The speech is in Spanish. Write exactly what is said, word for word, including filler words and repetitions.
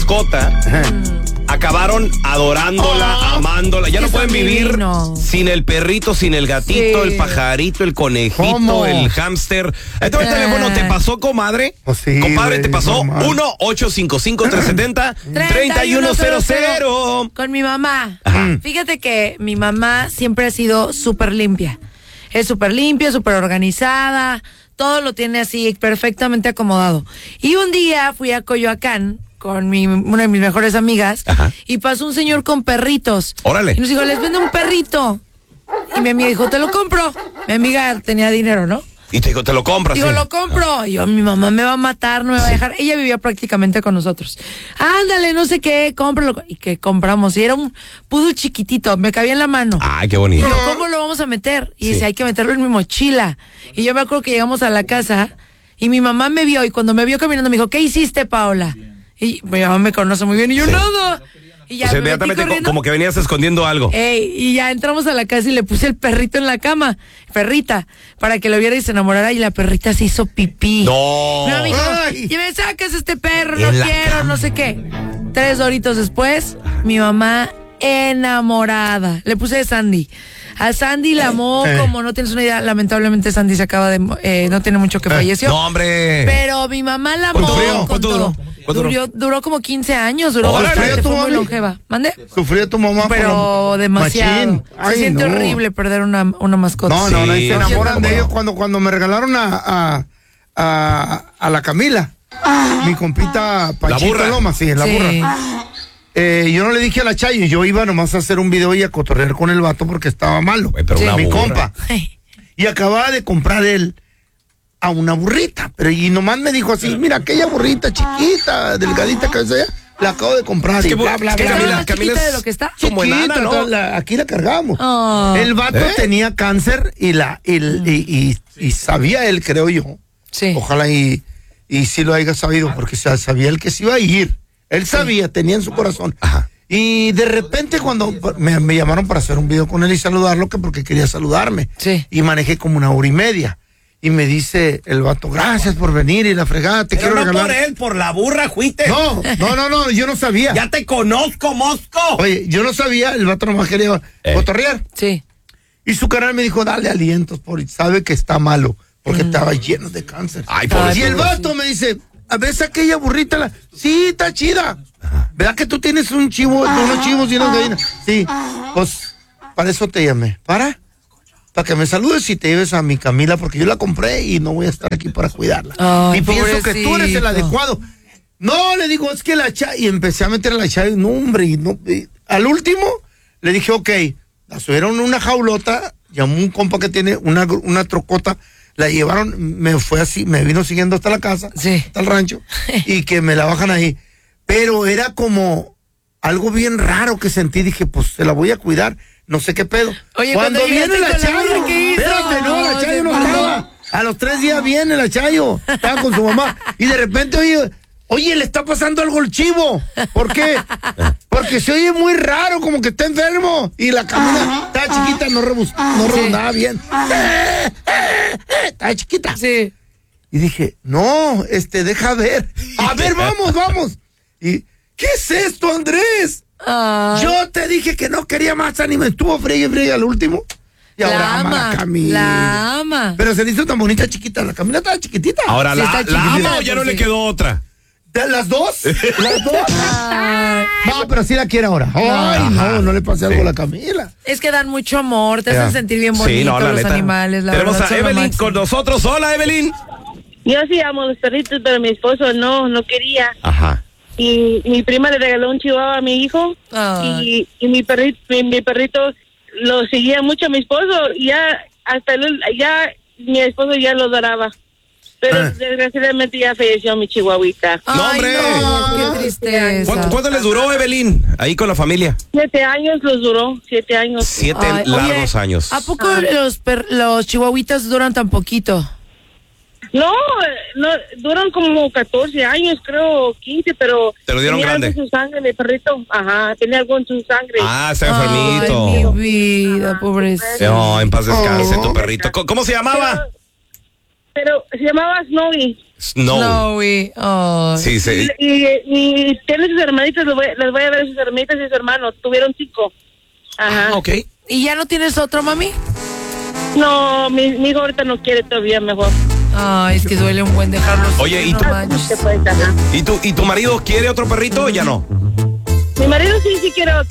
mascota, acabaron adorándola, oh, amándola. Ya no pueden vivir divino. sin el perrito, sin el gatito, sí. el pajarito, el conejito, ¿Cómo? el hámster. Este eh. el teléfono, ¿te pasó, comadre? Oh, sí, Compadre, wey, ¿te pasó? uno ocho cinco cinco, tres siete cero, tres uno cero cero. Con mi mamá. Ajá. Fíjate que mi mamá siempre ha sido súper limpia. Es súper limpia, súper organizada. Todo lo tiene así perfectamente acomodado. Y un día fui a Coyoacán con mi, una de mis mejores amigas. Ajá. Y pasó un señor con perritos. Órale. Y nos dijo, les vendo un perrito. Y mi amiga dijo, te lo compro. Mi amiga tenía dinero, ¿no? Y te dijo, te lo compras. Digo, sí. lo compro. Y yo, mi mamá me va a matar, no me va a dejar. Ella vivía prácticamente con nosotros. Ándale, no sé qué, cómpralo. Y que compramos. Y era un poodle chiquitito, me cabía en la mano. Ay, qué bonito. Pero, ¿cómo lo vamos a meter? Y sí. dice, hay que meterlo en mi mochila. Y yo me acuerdo que llegamos a la casa y mi mamá me vio. Y cuando me vio caminando me dijo, ¿qué hiciste, Paola? Y mi mamá me conoce muy bien. Y yo, sí. nada. Y ya, o sea, inmediatamente como que venías escondiendo algo. Ey, y ya entramos a la casa y le puse el perrito en la cama, perrita, para que lo viera y se enamorara, y la perrita se hizo pipí. No. Mi mamá dijo, y me sacas este perro, no quiero, no sé qué. Tres horitos después, mi mamá enamorada. Le puse de Sandy. A Sandy la amó como no tienes una idea. Lamentablemente Sandy se acaba de... Eh, no tiene mucho que falleció. No, hombre. Pero mi mamá la amó. ¿Cuánto, ¿Cuánto duró? Duró, duró como quince años, duró oh, bastante, fue muy longeva. ¿Mande? Sufrió tu mamá. Pero por demasiado. Ay, se siente no. horrible perder una, una mascota. No, no, no, sí, se enamoran sí, de no. ellos cuando, cuando me regalaron a, a, a, a la Camila. Ah. Mi compita Pachito Loma, sí, la sí. burra. Eh, yo no le dije a la Chayo, yo iba nomás a hacer un video y a cotorrear con el vato porque estaba malo. Pero sí. una Mi burra. compa. Y acababa de comprar él a una burrita, pero y nomás me dijo así, mira, aquella burrita chiquita, delgadita que sea, la acabo de comprar. Es y que, bla, bla, es que bla, Camila, bla. Camila es de lo que está. como enana, ¿no? Chiquita, la, aquí la cargamos. Oh. El vato ¿Eh? tenía cáncer y la y, y, y, y sabía él, creo yo. Sí. Ojalá y, y sí lo haya sabido, porque sabía él que se iba a ir. Él sabía, sí. tenía en su corazón. Ajá. Y de repente cuando me, me llamaron para hacer un video con él y saludarlo, que porque quería saludarme. Sí. Y manejé como una hora y media. Y me dice el vato, gracias por venir y la fregada, te Pero quiero no regalar. por él, por la burra, juiste. No, no, no, no, yo no sabía. Ya te conozco, mosco. Oye, yo no sabía, el vato nomás quería eh. cotorrear. Sí. Y su canal me dijo, dale alientos, por sabe que está malo, porque mm. estaba lleno de cáncer. Ay, por y el vato me dice, ¿a veces aquella burrita? La... Sí, está chida. Ajá. ¿Verdad que tú tienes un chivo, unos chivos y unas gallinas? Sí, pues, para eso te llamé. ¿Para? Para que me saludes y te lleves a mi Camila, porque yo la compré y no voy a estar aquí para cuidarla. Ay, y pienso pobrecito. que tú eres el adecuado. No, le digo, es que la Chayo, y empecé a meter a la Chayo, no, hombre, y no, y al último le dije, ok, la subieron en una jaulota, llamó un compa que tiene una, una trocota, la llevaron, me fue así, me vino siguiendo hasta la casa, sí. hasta el rancho, y que me la bajan ahí. Pero era como algo bien raro que sentí, dije, pues se la voy a cuidar, no sé qué pedo. Oye, cuando, cuando viene la Chayo, ¿qué hizo? espérate, no, la Chayo no estaba. A los tres días viene la Chayo, estaba con su mamá, y de repente, oye, oye, le está pasando algo al chivo. ¿Por qué? Porque se oye muy raro, como que está enfermo, y la Camila estaba chiquita, no, rebus, no rebusnaba sí. bien. Estaba chiquita. Sí. Y dije, no, este, deja ver. A ver, vamos, vamos. Y, ¿qué es esto, Andrés? Ay. Yo te dije que no quería más ánimo, estuvo fría fría al último. Y ahora la ama ama la Camila. La ama. Pero se le hizo tan bonita chiquita, la Camila estaba chiquitita. Ahora, sí, ¿la, está la chiquitita, ama o ya no sí. le quedó otra? ¿Las dos? ¿Las dos? Ay. No, pero sí la quiere ahora. Ay, no, no, no le pase algo a la Camila. Es que dan mucho amor, te Ya. hacen sentir bien bonito Sí, no, la los neta. animales. La Tenemos verdad, a son lo Evelyn máximo. con nosotros. Hola, Evelyn. Yo sí amo los perritos, pero mi esposo no, no quería. Ajá. Y mi prima le regaló un chihuahua a mi hijo. Ay. Y, y mi perrito, mi, mi perrito lo seguía mucho a mi esposo. Y ya, hasta el, ya, mi esposo ya lo adoraba. Pero Ah. desgraciadamente ya falleció mi chihuahuita. Ay, No, hombre. no, qué tristeza. ¿Cuánto, ¿Cuánto les duró, Evelyn, ahí con la familia? Siete años los duró, siete años. Siete Ay, largos oye, años. ¿A poco los, per, los chihuahuitas duran tan poquito? No, no, duran como catorce años, creo, quince, pero... Te lo dieron tenía grande. algo en su sangre, mi perrito. Ajá, tenía algo en su sangre. Ah, está enfermito. Ay, mi vida, pobrecito. No, en paz descanse Oh. tu perrito. ¿Cómo, cómo se llamaba? Pero pero se llamaba Snowy. Snowy. Snowy. Oh. Sí, sí. Y, y, y tiene sus hermanitas, les voy, les voy a ver a sus hermanitas y sus hermanos. Tuvieron cinco. Ajá. Ah, ok. ¿Y ya no tienes otro, mami? No, mi, mi hijo ahorita no quiere todavía, mejor. Ay, es que duele un buen dejarlos. Oye, ¿y no tú? manches. Pues, ajá. ¿Y tu, ¿Y tu marido quiere otro perrito o ya no? Mi marido sí, sí quiere otro.